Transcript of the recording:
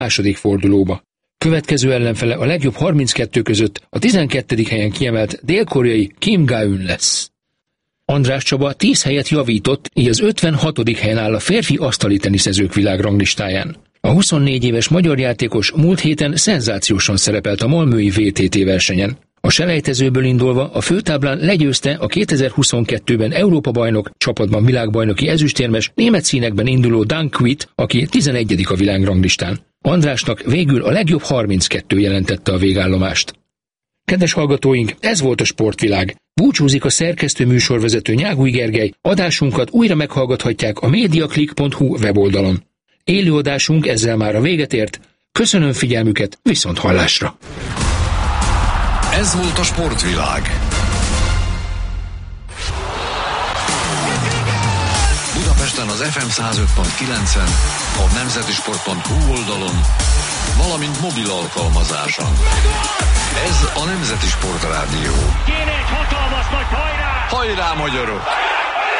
második fordulóba. Következő ellenfele a legjobb 32 között a 12. helyen kiemelt dél-koreai Kim Ga-eun lesz. András Csaba 10 helyet javított, így az 56. helyen áll a férfi asztali teniszezők világranglistáján. A 24 éves magyar játékos múlt héten szenzációsan szerepelt a malmöi VTT versenyen. A selejtezőből indulva a főtáblán legyőzte a 2022-ben Európa-bajnok, csapatban világbajnoki ezüstérmes, német színekben induló Dan Kvitt, aki 11. a világranglistán. Andrásnak végül a legjobb 32 jelentette a végállomást. Kedves hallgatóink, ez volt a Sportvilág. Búcsúzik a szerkesztő műsorvezető Nyágúj Gergely, adásunkat újra meghallgathatják a mediaclick.hu weboldalon. Élőadásunk ezzel már a véget ért. Köszönöm figyelmüket, viszont hallásra! Ez volt a Sportvilág. Budapesten az FM 105.9-en, a nemzetisport.hu oldalon, valamint mobil alkalmazáson. Ez a Nemzeti Sport Rádió. Kéne egy hatalmas nagy hajrá! Hajrá, magyarok!